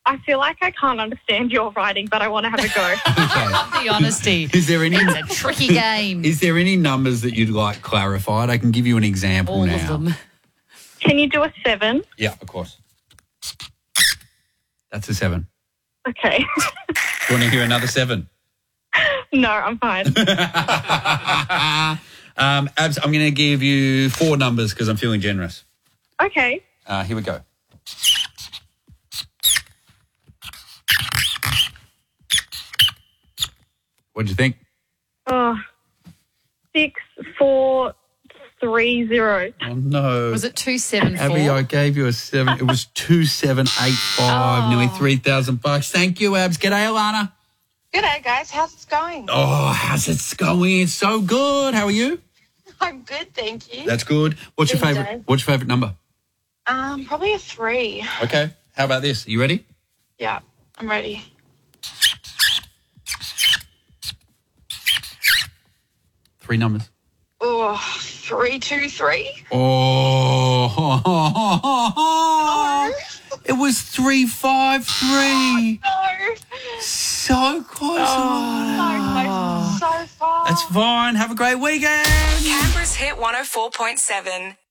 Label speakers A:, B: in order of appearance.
A: I feel like I can't understand your writing, but I want to have a go.
B: I love the honesty.
C: Is there any?
B: It's a tricky game.
C: Is there any numbers that you'd like clarified? I can give you an example
B: All
C: now.
B: of them.
A: Can you do a 7?
C: Yeah, of course. That's a 7.
A: Okay.
C: Do you want to hear another 7?
A: No, I'm fine.
C: Abs, I'm going to give you 4 numbers because I'm feeling generous.
A: Okay.
C: Here we go. What do you think?
A: Oh, 6, 4, 3, 0.
C: Oh, no.
B: Was it 274?
C: Abby, I gave you a 7. It was 2785, nearly $3,000. Thank you, Abs. G'day, Alana.
D: G'day, guys. How's it going?
C: Oh, how's it going? It's so good. How are you?
D: I'm good, thank you.
C: That's good. What's your
D: Good
C: favourite?
D: day.
C: What's your favourite number?
D: Probably a 3.
C: Okay. How about this? Are you ready?
D: Yeah, I'm ready.
C: 3 numbers.
D: Oh, 323.
C: Oh, it was 353.
D: No.
C: So close.
D: So far.
C: That's fine. Have a great weekend.
E: Canberra's Hit 104.7.